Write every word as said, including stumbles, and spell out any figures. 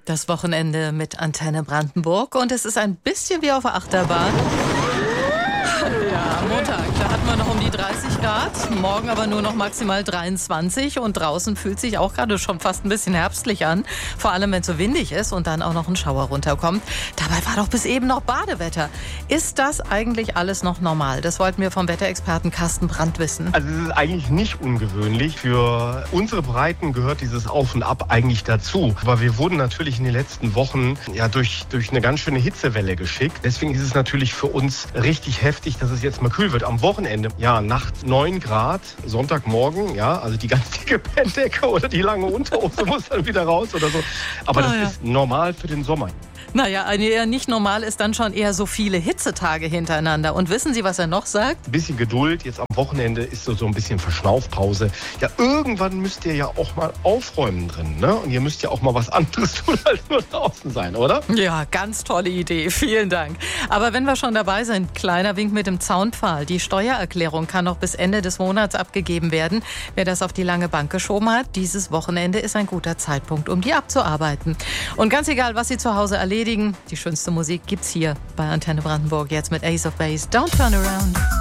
Das Wochenende mit Antenne Brandenburg und es ist ein bisschen wie auf der Achterbahn. Ja, am Montag, da hatten wir noch um die dreißig Grad, morgen aber nur noch maximal dreiundzwanzig und draußen fühlt sich auch gerade schon fast ein bisschen herbstlich an, vor allem wenn es so windig ist und dann auch noch ein Schauer runterkommt. Dabei war doch bis eben noch Badewetter. Ist das eigentlich alles noch normal? Das wollten wir vom Wetterexperten Carsten Brandt wissen. Also es ist eigentlich nicht ungewöhnlich. Für unsere Breiten gehört dieses Auf und Ab eigentlich dazu. Aber wir wurden natürlich in den letzten Wochen ja durch, durch eine ganz schöne Hitzewelle geschickt. Deswegen ist es natürlich für uns richtig heftig, dass es jetzt mal kühl wird. Am Wochenende, ja, nachts neun Grad, Sonntagmorgen, ja, also die ganz dicke Bettdecke oder die lange Unterhose muss dann wieder raus oder so. Aber Oh, das ja. ist normal für den Sommer. Naja, eine eher nicht normal ist dann schon eher so viele Hitzetage hintereinander. Und wissen Sie, was er noch sagt? Ein bisschen Geduld, jetzt am Wochenende ist so, so ein bisschen Verschnaufpause. Ja, irgendwann müsst ihr ja auch mal aufräumen drin, ne? Und ihr müsst ja auch mal was anderes tun, als nur draußen sein, oder? Ja, ganz tolle Idee. Vielen Dank. Aber wenn wir schon dabei sind, kleiner Wink mit dem Zaunpfahl. Die Steuererklärung kann noch bis Ende des Monats abgegeben werden. Wer das auf die lange Bank geschoben hat, dieses Wochenende ist ein guter Zeitpunkt, um die abzuarbeiten. Und ganz egal, was Sie zu Hause erledigen, die schönste Musik gibt's hier bei Antenne Brandenburg. Jetzt mit Ace of Base. Don't turn around.